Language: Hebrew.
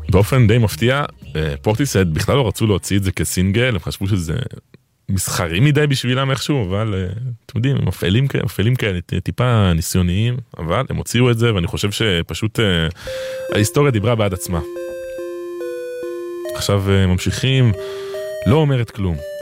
באופן די מפתיע, פורטיסד בכלל לא רצו להוציא את זה כסינגל, הם חשבו שזה מסחרי מדי בשבילם איכשהו, אבל אתם יודעים, הם מפעילים כאלה, טיפה ניסיוניים, אבל הם הוציאו את זה, ואני חושב שפשוט ההיסטוריה דיברה בעד עצמה. עכשיו ממשיכים, לא אומרת כלום.